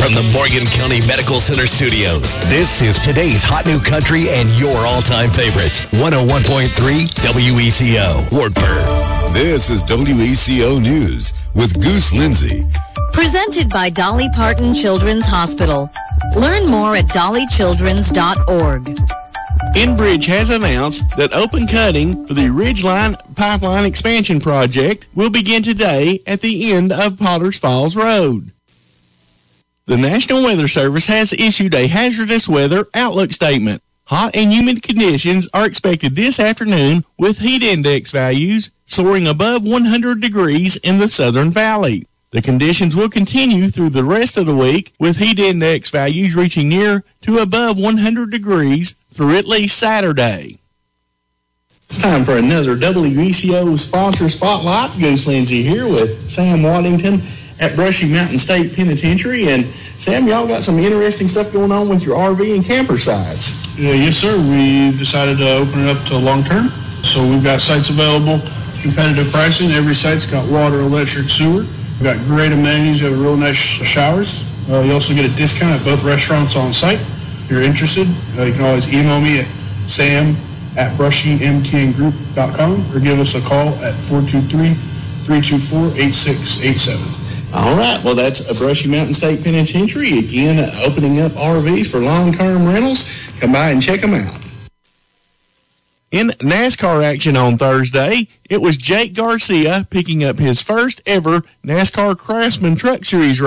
From the Morgan County Medical Center studios, this is today's hot new country and your all-time favorites. 101.3 WECO, Wartburg. This is WECO News with Goose Lindsay. Presented by Dolly Parton Children's Hospital. Learn more at dollychildrens.org. Enbridge has announced that open cutting for the Ridgeline Pipeline Expansion Project will begin today at the end of Potters Falls Road. The National Weather Service has issued a hazardous weather outlook statement. Hot and humid conditions are expected this afternoon with heat index values soaring above 100 degrees in the Southern Valley. The conditions will continue through the rest of the week with heat index values reaching near to above 100 degrees through at least Saturday. It's time for another WECO Sponsor Spotlight. Goose Lindsay here with Sam Waddington at Brushy Mountain State Penitentiary. And Sam, y'all got some interesting stuff going on with your RV and camper sites. Yes, sir. We've decided to open it up to long term. So we've got sites available, competitive pricing. Every site's got water, electric, sewer. We've got great amenities. You have real nice showers. You also get a discount at both restaurants on site. If you're interested, you can always email me at sam@brushymtngroup.com or give us a call at 423-324-8687. All right, well, that's a Brushy Mountain State Penitentiary. Again, opening up RVs for long-term rentals. Come by and check them out. In NASCAR action on Thursday, it was Jake Garcia picking up his first ever NASCAR Craftsman Truck Series